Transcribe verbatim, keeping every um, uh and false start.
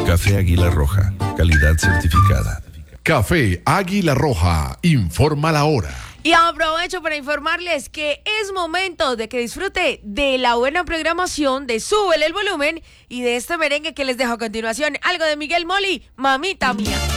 Café Águila Roja, calidad certificada. Café Águila Roja, informa la hora. Y aprovecho para informarles que es momento de que disfrute de la buena programación de Súbele el Volumen y de este merengue que les dejo a continuación. Algo de Miguel Moli, Mamita Mía.